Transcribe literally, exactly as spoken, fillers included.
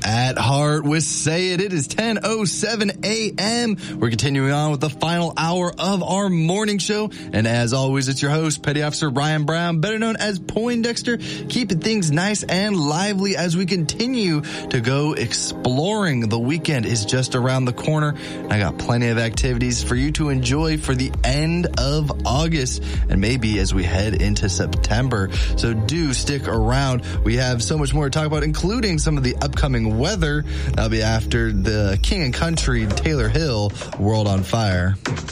At Heart with Say It. It is ten oh seven a.m. We're continuing on with the final hour of our morning show. And as always, it's your host, Petty Officer Ryan Brown, better known as Poindexter, keeping things nice and lively as we continue to go exploring. The weekend is just around the corner. And I got plenty of activities for you to enjoy for the end of August and maybe as we head into September. So do stick around. We have so much more to talk about, including some of the upcoming weather. That'll be after the King and Country Taylor Hill World on Fire.